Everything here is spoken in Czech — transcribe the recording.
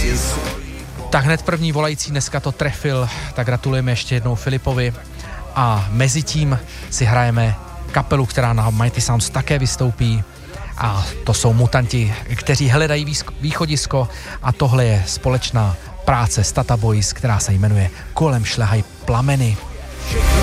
Tak hned první volající dneska to trefil, tak gratulujeme ještě jednou Filipovi a mezi tím si hrajeme kapelu, která na Mighty Sounds také vystoupí a to jsou Mutanti, kteří hledají východisko a tohle je společná práce Stata Boys, která se jmenuje Kolem šlehaj plameny.